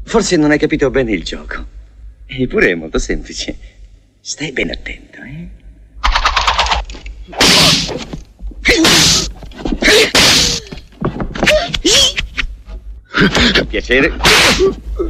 Forse non hai capito bene il gioco. Eppure è molto semplice. Stai ben attento, eh? Piacere.